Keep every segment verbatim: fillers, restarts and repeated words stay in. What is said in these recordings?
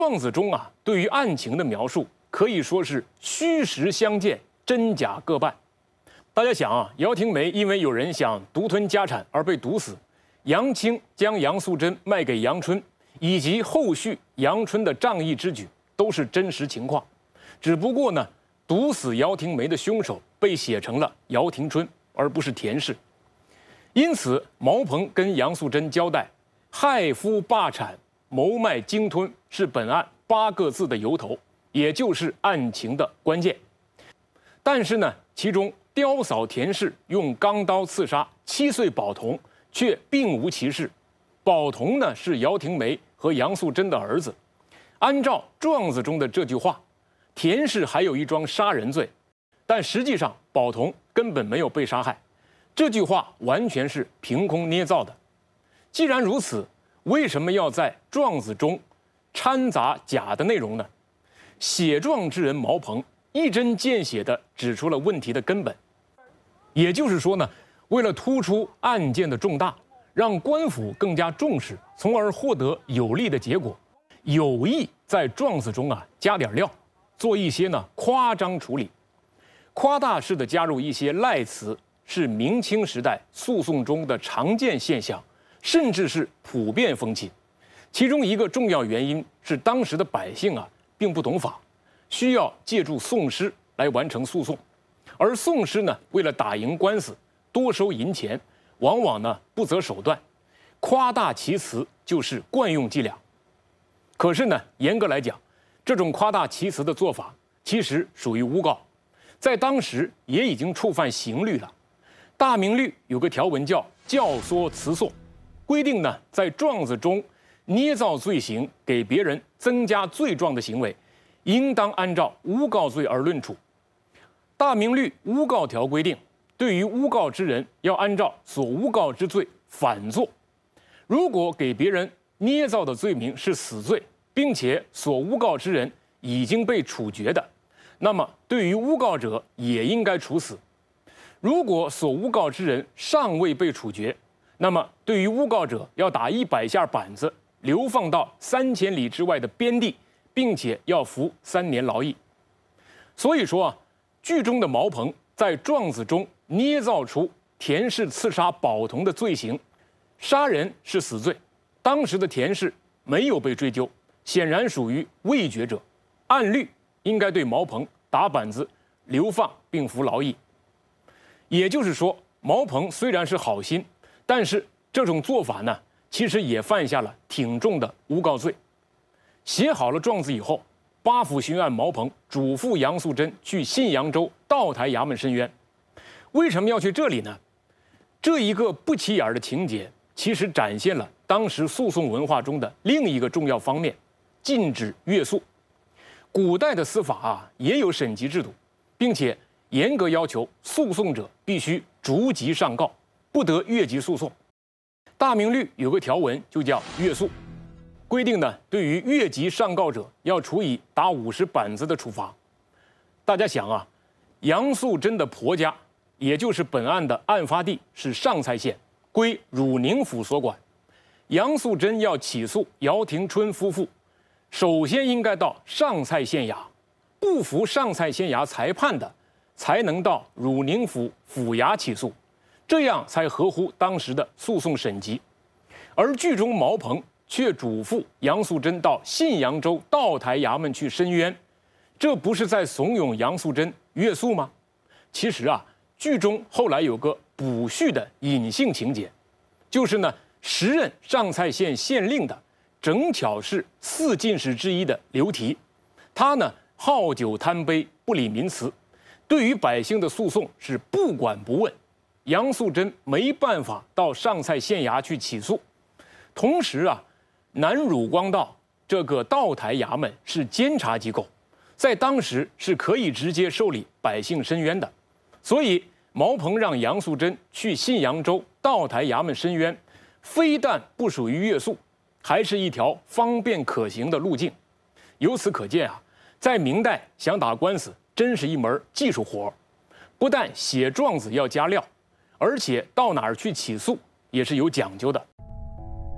状子中啊，对于案情的描述可以说是虚实相间，真假各半。大家想啊，姚廷梅因为有人想独吞家产而被毒死，杨清将杨素贞卖给杨春，以及后续杨春的仗义之举，都是真实情况。只不过呢，毒死姚廷梅的凶手被写成了姚廷春，而不是田氏。因此，毛鹏跟杨素贞交代，害夫霸产、谋卖鲸吞是本案八个字的由头，也就是案情的关键。但是呢，其中刁嫂田氏用钢刀刺杀七岁宝童，却并无其事。宝童呢是姚廷梅和杨素贞的儿子。按照状子中的这句话，田氏还有一桩杀人罪，但实际上宝童根本没有被杀害。这句话完全是凭空捏造的。既然如此，为什么要在状子中掺杂假的内容呢？写状之人毛鹏一针见血地指出了问题的根本。也就是说呢，为了突出案件的重大，让官府更加重视，从而获得有利的结果，有意在状子中啊加点料，做一些呢夸张处理，夸大式的加入一些赖词，是明清时代诉讼中的常见现象，甚至是普遍风气。其中一个重要原因是当时的百姓啊并不懂法，需要借助讼师来完成诉讼，而讼师呢为了打赢官司多收银钱，往往呢不择手段，夸大其词就是惯用伎俩。可是呢，严格来讲，这种夸大其词的做法其实属于诬告，在当时也已经触犯刑律了。大明律有个条文叫教唆辞讼，规定呢，在状子中捏造罪行给别人增加罪状的行为，应当按照诬告罪而论处。大明律诬告条规定，对于诬告之人要按照所诬告之罪反做。如果给别人捏造的罪名是死罪，并且所诬告之人已经被处决的，那么对于诬告者也应该处死。如果所诬告之人尚未被处决，那么对于诬告者要打一百下板子，流放到三千里之外的边地，并且要服三年劳役。所以说啊，剧中的毛鹏在状子中捏造出田氏刺杀宝童的罪行，杀人是死罪，当时的田氏没有被追究，显然属于未决者，按律应该对毛鹏打板子、流放并服劳役。也就是说，毛鹏虽然是好心，但是这种做法呢，其实也犯下了挺重的诬告罪。写好了状子以后，八府巡案毛鹏嘱咐杨素贞去信阳州道台衙门申冤。为什么要去这里呢？这一个不起眼的情节，其实展现了当时诉讼文化中的另一个重要方面：禁止越诉。古代的司法啊，也有审级制度，并且严格要求诉讼者必须逐级上告，不得越级诉讼。大明律有个条文就叫越诉，规定呢，对于越级上告者要处以打五十板子的处罚。大家想啊，杨素贞的婆家，也就是本案的案发地是上蔡县，归汝宁府所管。杨素贞要起诉姚廷春夫妇，首先应该到上蔡县衙，不服上蔡县衙裁判的，才能到汝宁府府衙起诉，这样才合乎当时的诉讼审级。而剧中毛鹏却嘱咐杨素贞到信阳州道台衙门去申冤，这不是在怂恿杨素贞越诉吗？其实啊，剧中后来有个补叙的隐性情节，就是呢，时任上蔡县县令的，正巧是四进士之一的刘提，他呢好酒贪杯，不理民词，对于百姓的诉讼是不管不问。杨素贞没办法到上蔡县衙去起诉。同时啊，南汝光道这个道台衙门是监察机构，在当时是可以直接受理百姓申冤的。所以毛鹏让杨素贞去信阳州道台衙门申冤，非但不属于越诉，还是一条方便可行的路径。由此可见啊，在明代想打官司真是一门技术活，不但写状子要加料，而且到哪儿去起诉也是有讲究的。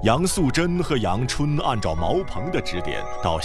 杨素贞和杨春按照毛鹏的指点，到